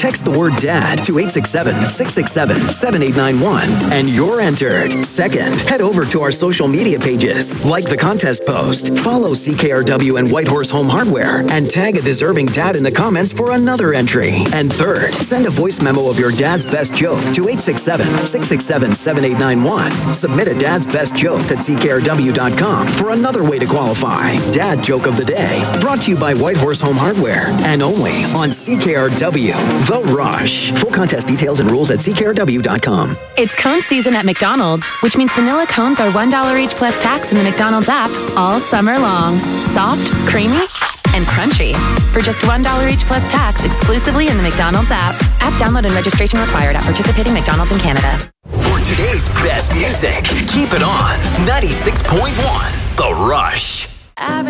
Text the word DAD to 867-667-7891 and you're entered. Second, head over to our social media pages. Like the contest post, follow CKRW and Whitehorse Home Hardware, and tag a deserving dad in the comments for another entry. And third, send a voice memo of your dad's best joke to 867-667-7891. Submit a dad's best joke at CKRW.com for another way to qualify. Dad Joke of the Day, brought to you by Whitehorse Home Hardware, and only on CKRW, The Rush. Full contest details and rules at CKRW.com. It's cone season at McDonald's, which means vanilla cones are $1 each plus tax in the McDonald's app all summer long. Soft, creamy, and crunchy. For just $1 each plus tax exclusively in the McDonald's app. App download and registration required at participating McDonald's in Canada. For today's best music, keep it on 96.1 The Rush.